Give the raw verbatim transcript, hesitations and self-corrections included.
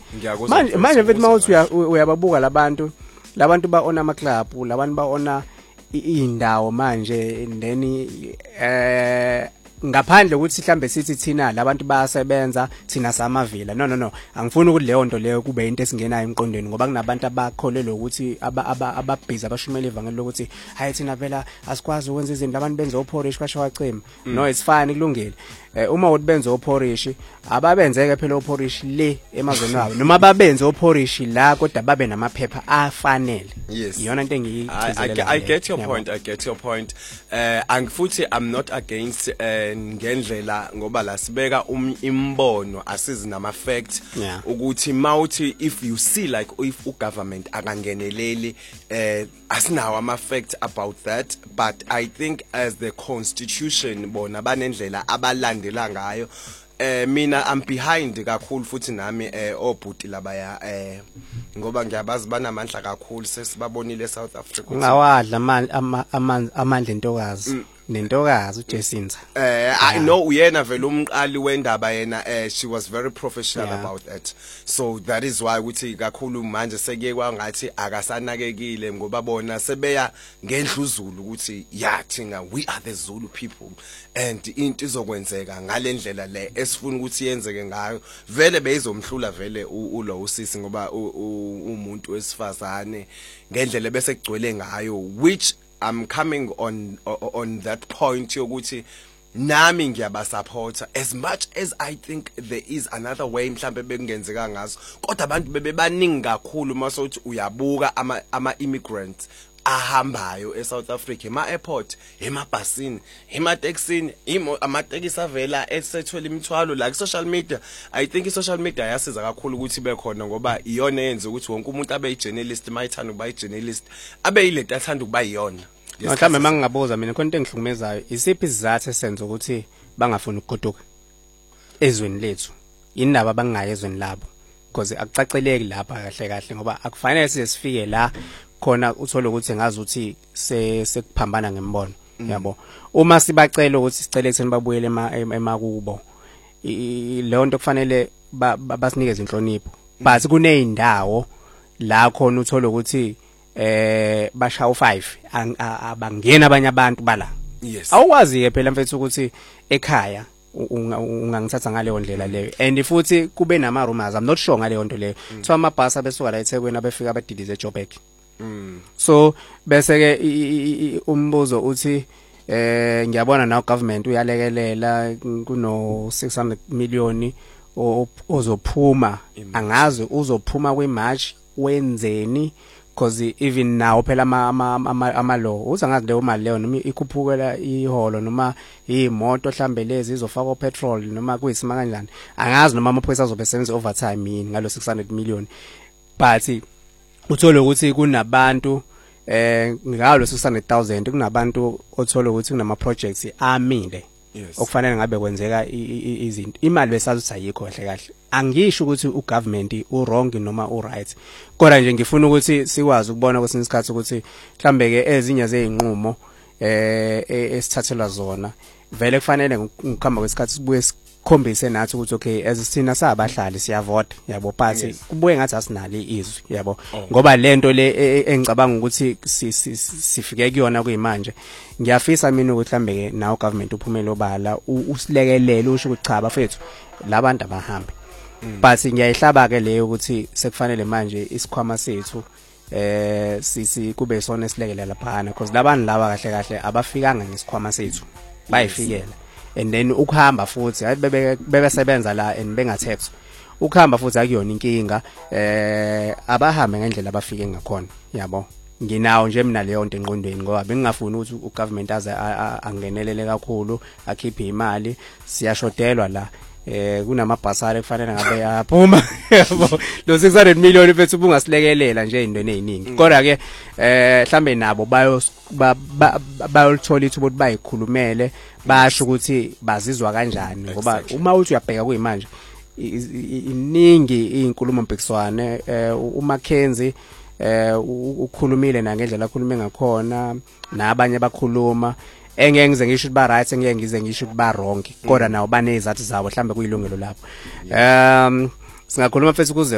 manje manje mfethu mawuthi uyababuka labantu labantu ba ona ama club labantu ba ona indawo manje then eh ngaphandle ukuthi mhlambe sithi thina labantu bayasebenza thina samavila no no no angifuni ukuthi leyo nto leyo kube into esingenayo emqondweni ngoba kunabantu abakholelwa ukuthi ababhiza abashumela ivangeli lokuthi hayi thina vela asikwazi ukwenza izinto abantu benza ophorish kwasho wacima no it's fine kulungile uma uthi benza ophorish ababenzeke phela ophorish le emazweni wabo noma babenze ophorish la kodwa babe namaphepha afanele iyona into engiyithizelela I get your point I get your point uh angifuthi I'm not against uh, ngendlela ngoba la sibeka imbono asizi nama facts ukuthi mawuthi if you see like if u government akangeneleli eh asinawo ama facts about that but I think as the constitution bona banendlela abalandela ngayo eh mina I'm behind kakhulu futhi nami eh obhuti labaya eh ngoba ngiyabazi banamandla kakhulu sesibabonile South Africa ngawadla amandla amandla entokazi nentokazi uJacinta eh I know uyena vele umqali wendaba yena eh she was very professional yeah. about that so that is why ukuthi kakhulu manje sekuye kwangathi akasanakekile ngoba bona sebeya ngendluzulu ukuthi yathinga we are the Zulu people and into izokwenzeka ngalendlela le esifuna ukuthi yenzeke ngayo vele beyizomhlula vele ulo usisi ngoba umuntu wesifazane ngendlela bese kugcwele ngayo which I'm coming on on that point yokuthi nami ngiyabasupporta as much as I think there is another way mhlambe bekungenzeka ngazo kodwa abantu bebebaningi kakhulu masothi uyabuka ama ama immigrants ahambayo eSouth Africa ema airport emabhasini emateksini amatekisi avela esethwele imithwalo la ku social media I think i social media yasiza kakhulu ukuthi bekhona ngoba iyona yenza ukuthi wonke umuntu abe journalist mayithanda ukuba journalist abe yilento athanda ukuba yiyona mhlawumbe mangingabuza mina konke engihlukumezayo isiphi isizathu esenza ukuthi bangafuni ukugoduka ezweni lethu indaba bangayi ezweni labo because akucaceleki lapha kahle kahle ngoba akufanele size sifike la khona uthola ukuthi ngazi ukuthi sekuphambana ngembono yabo uma sibacela ukuthi sicele ekutheni babuyele emakubo leyo nto kufanele basinikeze inhlonipho but kuneyindawo la khona uthola ukuthi eh basha u five abangena abanye abantu bala awukwazi ke phela mfethu ukuthi ekhaya ungangithatha ngale ndlela leyo and futhi kube nama rumors I'm not sure ngale nto leyo so amabhasi abesuka la eThekwini abefika abadidize eJoburg Mm. So bese ke umbuzo uthi eh ngiyabona nawo government uyalekelela kuno six hundred million ozophuma angazi uzophuma kweMarch wenzeni because even now phela ama ama law uzangazi leyo mali leyo noma ikhuphukela iholo noma imoto mhlambe lezi izofaka petrol noma kuyisima kanjani angazi noma amaphoyisa azobe senze overtime yini ngalo six hundred million but uthola ukuthi kunabantu eh ngalo six hundred thousand kunabantu othola ukuthi kunama projects amile okufanele ngabe kwenzeka izinto imali besazi ayikho kahle kahle angisho ukuthi ugovernment u wrong noma u right kodwa nje ngifuna ukuthi sikwazi ukubona kwesinye isikhathi ukuthi mhlambe ke ezinye zeinqumo eh esithathelwa zona vele kufanele ukukhamba kwesikhathi sibuye khombise nathi ukuthi okay as sina sabahlali siyavota yabo but kubuye ngathi asinali izwi yabo ngoba lento le engicabanga ukuthi sifike kuyona kuyimanje ngiyafisa mina ukuthi mhlambe ke nawo government uphumela obala usilekelele usho ukuthi cha bafethu labantu abahambe but ngiyayihlaba ke leyo ukuthi sekufanele manje isikhwama sethu eh sisi kube sona esilekelela lapha because labantu laba kahle kahle abafikanga ngesikhwama sethu bayifikela and then ukuhamba futhi bebe bebesebenza la and bengathexwa ukuhamba futhi akuyona inkinga eh abahambe ngendlela abafike ngakhona yabo nginawo nje mina leyo nto enqondweni ngoba bengingafuni ukuthi ugovernment aze angenelele kakhulu akhiphe imali siyashodelwa la eh kunamabhasari kufanele ngabe yaphuma yabo lo six hundred million bese ubungasilekelela nje indweni eziningi kodwa ke eh mhlambe nabo bayo bayolithola ithuba ukuthi bayikhulumele basho ukuthi bazizwa kanjani ngoba uma uthi uyabheka kuyimanje iningi izinkulumo mpikiswane uMackenzie eh ukhulumile na ngendlela akhulume ngakhona nabanye bakhuluma engeke ngize ngisho ukuthi ba right engeke ngize ngisho ukuthi ba wrong kodwa nawo banezathu zabo mhlambe kuyilungelo lapho um singakhuluma futhi kuze